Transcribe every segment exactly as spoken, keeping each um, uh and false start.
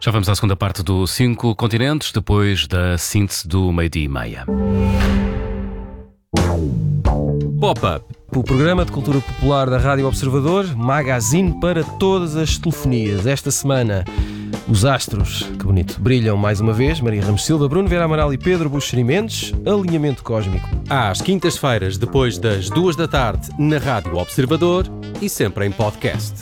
Já vamos à segunda parte do Cinco Continentes, depois da síntese do meio-dia e meia. Pop-Up, o programa de cultura popular da Rádio Observador, magazine para todas as telefonias. Esta semana, os astros, que bonito, brilham mais uma vez. Maria Ramos Silva, Bruno Vera Amaral e Pedro Buxeri Mendes. Alinhamento cósmico. Às quintas-feiras, depois das duas da tarde, na Rádio Observador e sempre em podcast.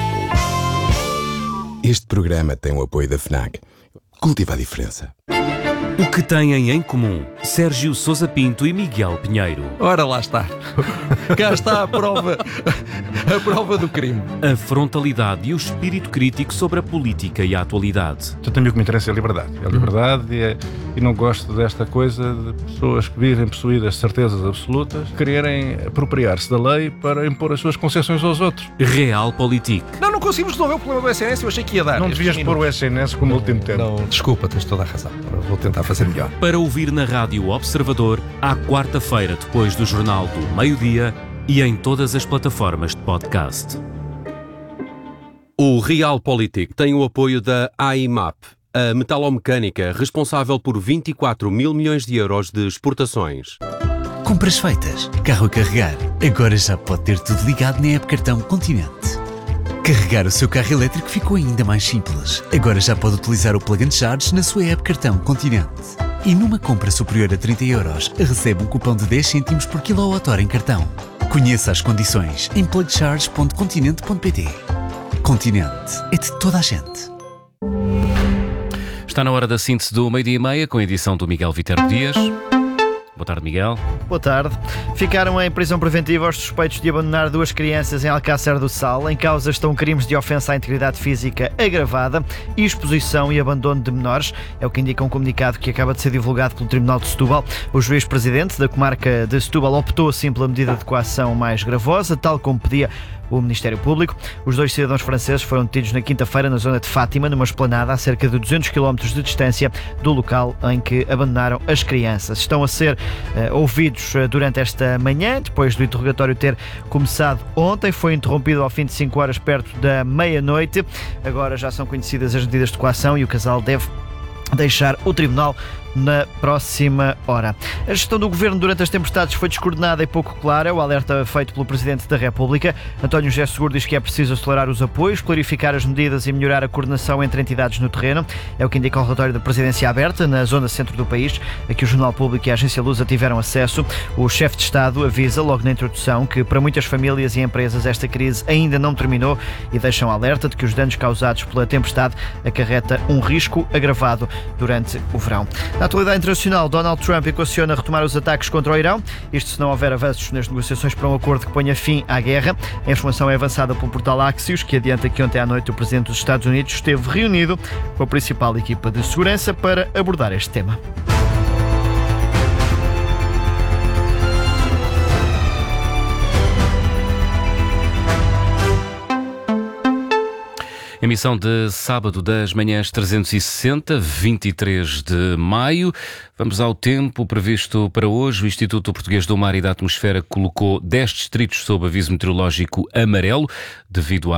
Este programa tem o apoio da FNAC. Cultiva a diferença. O que têm em comum Sérgio Sousa Pinto e Miguel Pinheiro? Ora, lá está. Cá está a prova, a prova do crime. A frontalidade e o espírito crítico sobre a política e a atualidade. Eu tenho o que me interessa é a liberdade. É a liberdade e, é, e não gosto desta coisa de pessoas que vivem possuídas de certezas absolutas, quererem apropriar-se da lei para impor as suas concessões aos outros. Realpolitik. Não, não conseguimos resolver o problema do S N S, eu achei que ia dar. Não devias pôr o S N S como último tempo. Não, desculpa, tens toda a razão. Vou tentar fazer melhor. Para ouvir na Rádio Observador, à quarta-feira, depois do Jornal do Meio-Dia e em todas as plataformas de podcast. O Realpolitik tem o apoio da A I M A P, a metalomecânica responsável por vinte e quatro mil milhões de euros de exportações. Compras feitas, carro a carregar. Agora já pode ter tudo ligado na app Cartão Continente. Carregar o seu carro elétrico ficou ainda mais simples. Agora já pode utilizar o Plug and Charge na sua app Cartão Continente. E numa compra superior a trinta euros, recebe um cupom de dez cêntimos por quilowatt-hora em cartão. Conheça as condições em plug charge ponto continente ponto pt. Continente é de toda a gente. Está na hora da síntese do meio-dia e meia, com a edição do Miguel Viterbo Dias. Boa tarde, Miguel. Boa tarde. Ficaram em prisão preventiva os suspeitos de abandonar duas crianças em Alcácer do Sal. Em causa estão crimes de ofensa à integridade física agravada, exposição e abandono de menores. É o que indica um comunicado que acaba de ser divulgado pelo Tribunal de Setúbal. O juiz-presidente da comarca de Setúbal optou assim pela medida de coação mais gravosa, tal como pedia o Ministério Público. Os dois cidadãos franceses foram detidos na quinta-feira na zona de Fátima, numa esplanada a cerca de duzentos quilómetros de distância do local em que abandonaram as crianças. Estão a ser uh, ouvidos uh, durante esta manhã, depois do interrogatório ter começado ontem. Foi interrompido ao fim de cinco horas, perto da meia-noite. Agora já são conhecidas as medidas de coação e o casal deve deixar o tribunal na próxima hora. A gestão do governo durante as tempestades foi descoordenada e pouco clara. O alerta feito pelo Presidente da República. António José Seguro diz que é preciso acelerar os apoios, clarificar as medidas e melhorar a coordenação entre entidades no terreno. É o que indica o relatório da Presidência Aberta, na zona centro do país, a que o Jornal Público e a Agência Lusa tiveram acesso. O chefe de Estado avisa, logo na introdução, que para muitas famílias e empresas esta crise ainda não terminou e deixa um alerta de que os danos causados pela tempestade acarreta um risco agravado durante o verão. Na atualidade internacional, Donald Trump equaciona retomar os ataques contra o Irão, isto se não houver avanços nas negociações para um acordo que ponha fim à guerra. A informação é avançada pelo portal Axios, que adianta que ontem à noite o Presidente dos Estados Unidos esteve reunido com a principal equipa de segurança para abordar este tema. Emissão de sábado das manhãs trezentos e sessenta, vinte e três de maio. Vamos ao tempo previsto para hoje. O Instituto Português do Mar e da Atmosfera colocou dez distritos sob aviso meteorológico amarelo devido à